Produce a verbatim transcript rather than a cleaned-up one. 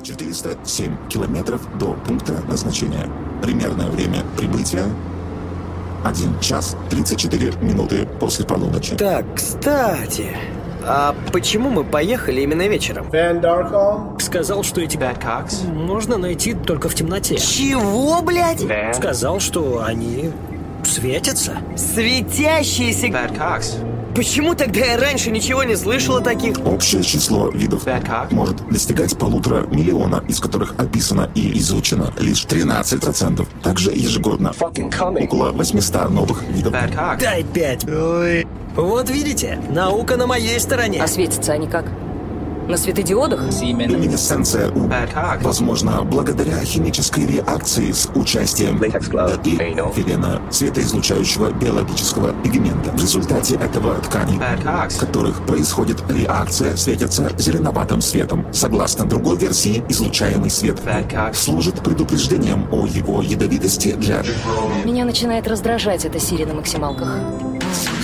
четыреста семь километров до пункта назначения. Примерное время прибытия один час тридцать четыре минуты после полуночи. Так, кстати, а почему мы поехали именно вечером? Van Darkholm Сказал, что эти Bad Cox. можно найти только в темноте. Чего, блядь? Van. Сказал, что они светятся. Светящиеся... Bad Cox. Почему тогда я раньше ничего не слышал о таких? Общее число видов Bad Cock. может достигать полутора миллиона, из которых описано и изучено лишь тринадцать процентов. Также ежегодно около восьмисот новых видов. Bad Cox. Дай пять. Ой. Вот видите, наука на моей стороне. А светятся они как? На светодиодах? Люминесценция у Bad Cock. возможно благодаря химической реакции с участием эфирена, светоизлучающего биологического пигмента. В результате этого ткани, Bad в Cox. которых происходит реакция, светятся зеленоватым светом. Согласно другой версии, излучаемый свет Bad Cock. служит предупреждением о его ядовитости для... Меня начинает раздражать эта Сири на максималках.